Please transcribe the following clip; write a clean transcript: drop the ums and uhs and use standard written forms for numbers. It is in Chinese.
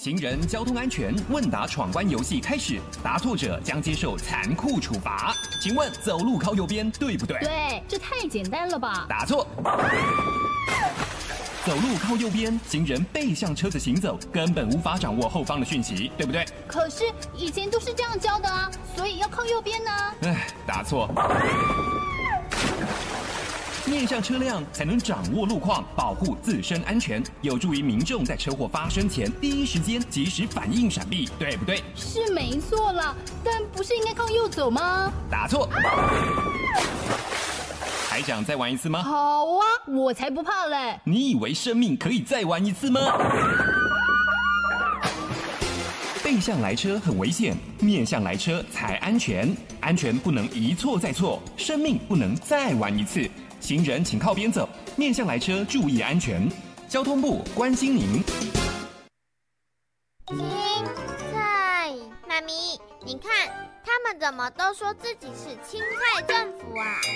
行人交通安全问答闯关游戏开始，答错者将接受残酷处罚。请问走路靠右边对不对？ 对，这太简单了吧？ 答错。走路靠右边，行人背向车子行走，根本无法掌握后方的讯息，对不对？ 可是以前都是这样教的啊，所以要靠右边呢。 答错。面向车辆才能掌握路况，保护自身安全，有助于民众在车祸发生前第一时间及时反应闪避，对不对？ 是没错啦，但不是应该靠右走吗？ 答错。还想再玩一次吗？ 好啊，我才不怕嘞！ 你以为生命可以再玩一次吗？背向来车很危险，面向来车才安全。安全不能一错再错，生命不能再玩一次。行人请靠边走，面向来车注意安全。交通部关心您。 青菜，妈咪，你看，他们怎么都说自己是青菜政府啊？